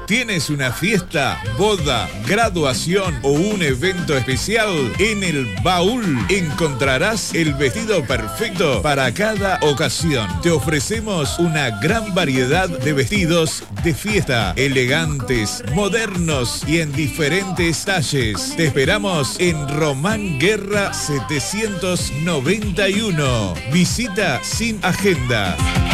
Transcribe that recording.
¿Tienes una fiesta, boda, graduación o un evento especial? En el Baúl encontrarás el vestido perfecto para cada ocasión. Te ofrecemos una gran variedad de vestidos de fiesta, elegantes, modernos y en diferentes talles. Te esperamos en Román Guerra 791. Visita sin agenda.